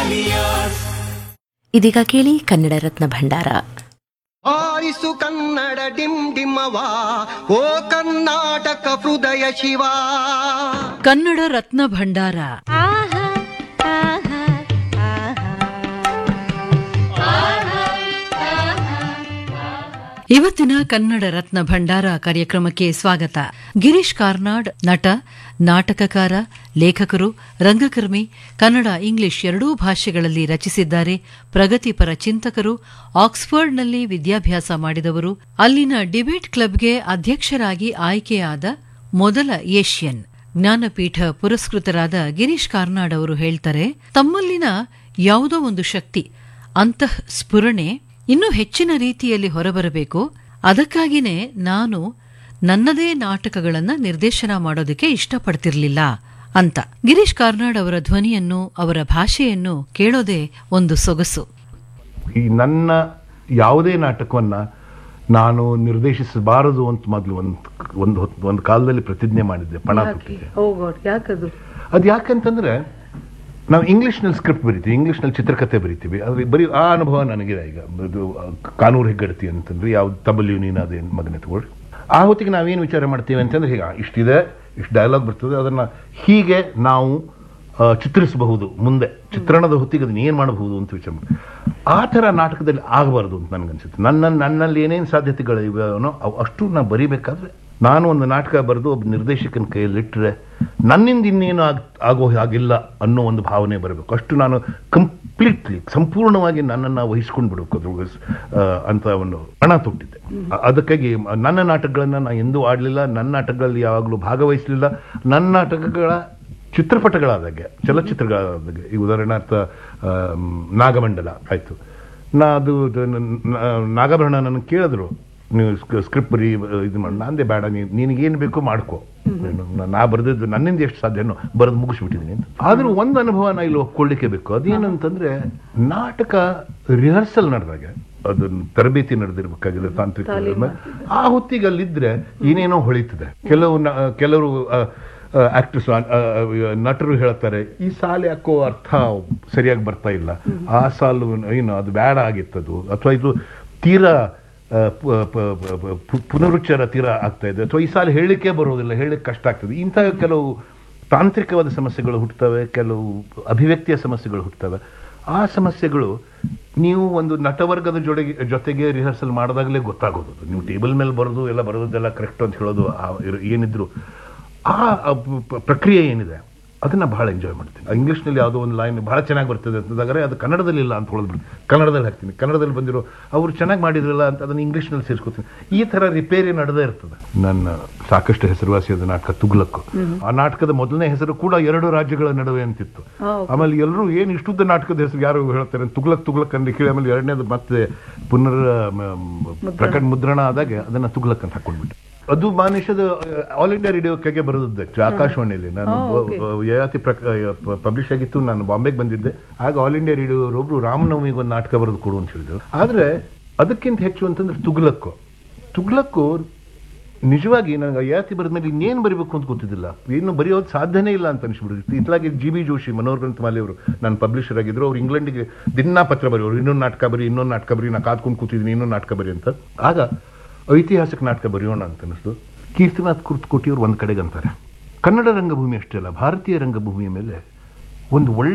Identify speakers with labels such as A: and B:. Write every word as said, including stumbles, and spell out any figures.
A: ಇದೀಗ ಕೇಳಿ ಕನ್ನಡ ರತ್ನ ಭಂಡಾರ.
B: ಆರಿಸು ಕನ್ನಡ ಡಿಮ್ ಡಿಮ್ಮವಾ, ಓ ಕರ್ನಾಟಕ ಹೃದಯ ಶಿವ.
C: ಕನ್ನಡ ರತ್ನ ಭಂಡಾರ. ಇವತ್ತಿನ ಕನ್ನಡ ರತ್ನ ಭಂಡಾರ ಕಾರ್ಯಕ್ರಮಕ್ಕೆ ಸ್ವಾಗತ. ಗಿರೀಶ್ ಕಾರ್ನಾಡ್ ನಟ, ನಾಟಕಕಾರ, ಲೇಖಕರು, ರಂಗಕರ್ಮಿ, ಕನ್ನಡ ಇಂಗ್ಲಿಷ್ ಎರಡೂ ಭಾಷೆಗಳಲ್ಲಿ ರಚಿಸಿದ್ದಾರೆ. ಪ್ರಗತಿಪರ ಚಿಂತಕರು, ಆಕ್ಸ್ಫರ್ಡ್ನಲ್ಲಿ ವಿದ್ಯಾಭ್ಯಾಸ ಮಾಡಿದವರು, ಅಲ್ಲಿನ ಡಿಬೇಟ್ ಕ್ಲಬ್ಗೆ ಅಧ್ಯಕ್ಷರಾಗಿ ಆಯ್ಕೆಯಾದ ಮೊದಲ ಏಷ್ಯನ್. ಜ್ಞಾನಪೀಠ ಪುರಸ್ಕೃತರಾದ ಗಿರೀಶ್ ಕಾರ್ನಾಡ್ ಅವರು ಹೇಳ್ತಾರೆ, ತಮ್ಮಲ್ಲಿನ ಯಾವುದೋ ಒಂದು ಶಕ್ತಿ, ಅಂತಃ ಸ್ಫುರಣೆ ಇನ್ನೂ ಹೆಚ್ಚಿನ ರೀತಿಯಲ್ಲಿ ಹೊರಬರಬೇಕು. ಅದಕ್ಕಾಗಿಯೇ ನಾನು ನನ್ನದೇ ನಾಟಕಗಳನ್ನು ನಿರ್ದೇಶನ ಮಾಡೋದಕ್ಕೆ ಇಷ್ಟಪಡ್ತಿರ್ಲಿಲ್ಲ ಅಂತ. ಗಿರೀಶ್ ಕಾರ್ನಾಡ್ ಅವರ ಧ್ವನಿಯನ್ನು, ಅವರ ಭಾಷೆಯನ್ನು ಕೇಳೋದೇ ಒಂದು ಸೊಗಸು.
D: ಈ ನನ್ನ ಯಾವುದೇ ನಾಟಕವನ್ನ ನಾನು ನಿರ್ದೇಶಿಸಬಾರದು ಅಂತ ಮೊದಲು ಒಂದು ಒಂದು ಒಂದು ಕಾಲದಲ್ಲಿ ಪ್ರತಿಜ್ಞೆ ಮಾಡಿದ್ದೆ, ಪಣ ತೊಟ್ಟಿದ್ದೆ. ಅದು ಯಾಕಂತಂದ್ರೆ ನಾವು ಇಂಗ್ಲಿಷ್ನಲ್ಲಿ ಸ್ಕ್ರಿಪ್ಟ್ ಬರಿತೀವಿ, ಇಂಗ್ಲಿಷ್ನಲ್ಲಿ ಚಿತ್ರಕಥೆ ಬರಿತೀವಿ. ಆದರೆ ಬರೀ ಆ ಅನುಭವ ನನಗಿದೆ. ಈಗ ಇದು ಕಾನೂರು ಹೆಗ್ಗಡತಿ ಅಂತಂದ್ರೆ ಯಾವ್ದು ತಬಲ್ಯು ನೀನು ಅದೇ ಮಗನೆ ತಗೊಳ್ಳಿ. ಆ ಹೊತ್ತಿಗೆ ನಾವೇನು ವಿಚಾರ ಮಾಡ್ತೀವಿ ಅಂತಂದ್ರೆ, ಈಗ ಇಷ್ಟಿದೆ, ಇಷ್ಟು ಡೈಲಾಗ್ ಬರ್ತದೆ, ಅದನ್ನ ಹೀಗೆ ನಾವು ಚಿತ್ರಿಸಬಹುದು, ಮುಂದೆ ಚಿತ್ರಣದ ಹೊತ್ತಿಗೆ ಅದನ್ನ ಏನು ಮಾಡಬಹುದು ಅಂತ ವಿಚಾರ ಮಾಡಿ. ಆ ಥರ ನಾಟಕದಲ್ಲಿ ಆಗಬಾರ್ದು ಅಂತ ನನಗನ್ಸುತ್ತೆ. ನನ್ನ ನನ್ನಲ್ಲಿ ಏನೇನು ಸಾಧ್ಯತೆಗಳು ಇವೆನೋ ಅವು ಅಷ್ಟು ನಾನು ಬರಿಬೇಕಾದ್ರೆ, ನಾನು ಒಂದು ನಾಟಕ ಬರೆದು ಒಬ್ಬ ನಿರ್ದೇಶಕನ ಕೈಯಲ್ಲಿಟ್ಟರೆ ನನ್ನಿಂದ ಇನ್ನೇನು ಆಗ ಆಗೋ ಹಾಗಿಲ್ಲ ಅನ್ನೋ ಒಂದು ಭಾವನೆ ಬರಬೇಕು. ಅಷ್ಟು ನಾನು ಕಂಪ್ಲೀಟ್ಲಿ ಸಂಪೂರ್ಣವಾಗಿ ನನ್ನನ್ನು ವಹಿಸ್ಕೊಂಡು ಬಿಡಬೇಕು ಅದ್ರ ಅಂತ ಒಂದು ಹಣ ತೊಟ್ಟಿದ್ದೆ. ಅದಕ್ಕಾಗಿ ನನ್ನ ನಾಟಕಗಳನ್ನು ನಾನು ಎಂದೂ ಆಡಲಿಲ್ಲ, ನನ್ನ ನಾಟಕಗಳಲ್ಲಿ ಯಾವಾಗಲೂ ಭಾಗವಹಿಸಲಿಲ್ಲ. ನನ್ನ ನಾಟಕಗಳ ಚಿತ್ರಪಟಗಳಾದಾಗೆ, ಚಲಚಿತ್ರಗಳಾದಾಗೆ, ಈ ಉದಾಹರಣಾರ್ಥ ನಾಗಮಂಡಲ ಆಯಿತು, ನಾ ಅದು ನಾಗಾಭರಣ ನನಗೆ ಕೇಳಿದ್ರು, ನೀವು ಸ್ಕ್ರಿಪ್ಟ್ ಬರೀ ಇದು ಮಾಡಿ. ನಾಂದೇ ಬೇಡ, ನೀನು ನಿನಗೇನು ಬೇಕೋ ಮಾಡ್ಕೋ, ನಾ ಬರೆದಿದ್ದು ನನ್ನಿಂದ ಎಷ್ಟು ಸಾಧ್ಯನೋ ಬರೆದು ಮುಗಿಸ್ಬಿಟ್ಟಿದ್ದೀನಿ ಅಂತ. ಆದರೂ ಒಂದು ಅನುಭವ ನಾ ಇಲ್ಲಿ ಒಪ್ಕೊಳ್ಳಿಕ್ಕೆ ಬೇಕು. ಅದೇನಂತಂದ್ರೆ, ನಾಟಕ ರಿಹರ್ಸಲ್ ನಡೆದಾಗ, ಅದು ತರಬೇತಿ ನಡೆದಿರ್ಬೇಕಾಗಿದೆ ತಾಂತ್ರಿಕ, ಆ ಹೊತ್ತಿಗೆ ಅಲ್ಲಿದ್ರೆ ಏನೇನೋ ಹೊಳಿತದೆ. ಕೆಲವು ಕೆಲವರು ಆಕ್ಟರ್ಸ್ ನಟರು ಹೇಳ್ತಾರೆ, ಈ ಸಾಲು ಯಾಕೋ ಅರ್ಥ ಸರಿಯಾಗಿ ಬರ್ತಾ ಇಲ್ಲ, ಆ ಸಾಲು ಏನು ಅದು ಬೇಡ ಆಗಿತ್ತದು, ಅಥವಾ ಇದು ತೀರಾ ಪುನರುಚ್ಚಾರ ತೀರ ಆಗ್ತಾ ಇದೆ, ಅಥವಾ ಈ ಸಾಲ ಹೇಳಿಕೆ ಬರೋದಿಲ್ಲ, ಹೇಳಿಕ್ಕೆ ಕಷ್ಟ ಆಗ್ತದೆ. ಇಂಥ ಕೆಲವು ತಾಂತ್ರಿಕವಾದ ಸಮಸ್ಯೆಗಳು ಹುಟ್ಟುತ್ತವೆ, ಕೆಲವು ಅಭಿವ್ಯಕ್ತಿಯ ಸಮಸ್ಯೆಗಳು ಹುಟ್ಟುತ್ತವೆ. ಆ ಸಮಸ್ಯೆಗಳು ನೀವು ಒಂದು ನಟವರ್ಗದ ಜೊತೆಗೆ ಜೊತೆಗೆ ರಿಹರ್ಸಲ್ ಮಾಡಿದಾಗಲೇ ಗೊತ್ತಾಗೋದು. ನೀವು ಟೇಬಲ್ ಮೇಲೆ ಬರೋದು ಎಲ್ಲ ಬರೋದೆಲ್ಲ ಕರೆಕ್ಟ್ ಅಂತ ಹೇಳೋದು ಏನಿದ್ರು, ಆ ಪ್ರಕ್ರಿಯೆ ಏನಿದೆ ಅದನ್ನ ಬಹಳ ಎಂಜಾಯ್ ಮಾಡ್ತೀನಿ. ಇಂಗ್ಲೀಷ್ನಲ್ಲಿ ಯಾವುದೋ ಒಂದು ಲೈನ್ ಬಹಳ ಚೆನ್ನಾಗಿ ಬರ್ತದೆ ಅಂತಂದಾಗರೆ ಅದು ಕನ್ನಡದಲ್ಲಿ ಇಲ್ಲ ಅಂತ ಹೊಳದ್ಬಿಡ್ತೀನಿ, ಕನ್ನಡದಲ್ಲಿ ಹಾಕ್ತೀನಿ. ಕನ್ನಡದಲ್ಲಿ ಬಂದಿರೋ ಅವರು ಚೆನ್ನಾಗಿ ಮಾಡಿದ್ರಲ್ಲ ಅಂತ ಅದನ್ನು ಇಂಗ್ಲೀಷ್ನಲ್ಲಿ ಸೇರಿಸ್ಕೊತೀನಿ. ಈ ಥರ ರಿಪೇರಿ ನಡೆದೇ ಇರ್ತದೆ. ನನ್ನ ಸಾಕಷ್ಟು ಹೆಸರುವಾಸಿಯಾದ ನಾಟಕ ತುಗ್ಲಕ್ಕು. ಆ ನಾಟಕದ ಮೊದಲನೇ ಹೆಸರು ಕೂಡ ಎರಡು ರಾಜ್ಯಗಳ ನಡುವೆ ಅಂತಿತ್ತು. ಆಮೇಲೆ ಎಲ್ಲರೂ ಏನು ಇಷ್ಟುದ್ದ ನಾಟಕದ ಹೆಸರು ಯಾರು ಹೇಳ್ತಾರೆ, ತುಗ್ಲಕ್ ತುಗ್ಲಕ್ ಅಂದ್ರೆ ಕೇಳಿ ಆಮೇಲೆ ಎರಡನೇದು ಮತ್ತೆ ಪುನರ್ ಪ್ರಕಟ ಮುದ್ರಣ ಆದಾಗೆ ಅದನ್ನ ತುಗ್ಲಕ್ ಅಂತ ಹಾಕೊಂಡ್ಬಿಟ್ಟು. ಅದು ಮಾನಿಷದ ಆಲ್ ಇಂಡಿಯಾ ರೇಡಿಯೋಕ್ಕೆ ಬರೋದು ಆಕಾಶವಾಣಿಯಲ್ಲಿ. ನಾನು ಯಯಾತಿ ಪಬ್ಲಿಷ್ ಆಗಿತ್ತು, ನಾನು ಬಾಂಬೆಗೆ ಬಂದಿದ್ದೆ. ಆಗ ಆಲ್ ಇಂಡಿಯಾ ರೇಡಿಯೋರೊಬ್ರು ರಾಮನವಮಿಗೆ ಒಂದು ನಾಟಕ ಬರೆದು ಕೊಡು ಅಂತ ಹೇಳಿದ್ರು. ಆದ್ರೆ ಅದಕ್ಕಿಂತ ಹೆಚ್ಚು ಅಂತಂದ್ರೆ ತುಗ್ಲಕ್ಕು ತುಗ್ಲಕ್ಕು ನಿಜವಾಗಿ ನನಗೆ ಯಯಾತಿ ಬರೆದ ಮೇಲೆ ಇನ್ನೇನು ಬರೀಬೇಕು ಅಂತ ಗೊತ್ತಿದ್ದಿಲ್ಲ, ಏನು ಬರೆಯೋದು ಸಾಧ್ಯನೇ ಇಲ್ಲ ಅಂತ ಅನಿಸ್ಬಿಡ್ತು. ಇತ್ಲಾಗಿ ಜಿ ಬಿ ಜೋಶಿ, ಮನೋಹರ್ ಗ್ರಂಥಮಾಲೆ ಅವರು ನನ್ನ ಪಬ್ಲಿಷರ್ ಆಗಿದ್ರು. ಅವ್ರು ಇಂಗ್ಲೆಂಡಿಗೆ ದಿನಾ ಪತ್ರ ಬರೆಯೋರು, ಇನ್ನೊಂದು ನಾಟಕ ಬರೀ, ಇನ್ನೊಂದು ನಾಟಕ ಬರೀ, ನಾ ಕಾದ್ಕೊಂಡು ಕೂತಿದ್ದೀನಿ, ಇನ್ನೊಂದು ನಾಟಕ ಬರೀ ಅಂತ. ಆಗ ಐತಿಹಾಸಿಕ ನಾಟಕ ಬರೆಯೋಣ ಅಂತ ಅನಿಸ್ತು. ಕೀರ್ತಿನಾಥ್ ಕುರ್ತಕೋಟಿ ಅವರು ಒಂದು ಕಡೆಗೆ ಅಂತಾರೆ, ಕನ್ನಡ ರಂಗಭೂಮಿ ಅಷ್ಟೇ ಅಲ್ಲ, ಭಾರತೀಯ ರಂಗಭೂಮಿಯ ಮೇಲೆ ಒಂದು ಒಳ್ಳೆ